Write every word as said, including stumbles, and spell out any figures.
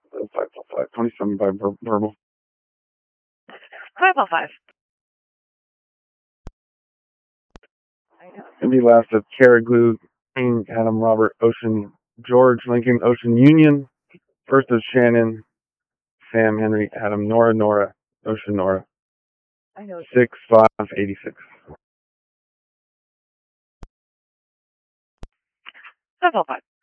five plus five, twenty-seven by ver- verbal. Five plus five. Gonna be last of Kara Glue, King, Adam, Robert, Ocean, George, Lincoln, Ocean, Union. First of Shannon, Sam, Henry, Adam, Nora, Nora, Ocean, Nora. I know. Six, five, eighty-six. Five plus five.